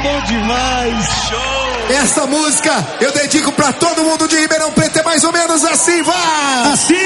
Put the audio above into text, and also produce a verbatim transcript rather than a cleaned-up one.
bom demais. Show. Essa música eu dedico pra todo mundo de Ribeirão Preto, é mais ou menos assim, vai! Assim!